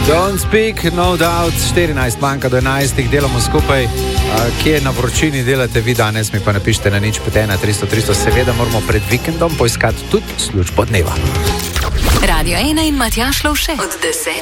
Don't speak, no doubt, 14 manjka do 11, delamo skupaj. Kje na vročini delate vi danes, mi pa napišite na 051 300 300. Seveda moramo pred vikendom poiskati tudi službo dneva. Radio 1 in Matjaž Lovše od 10.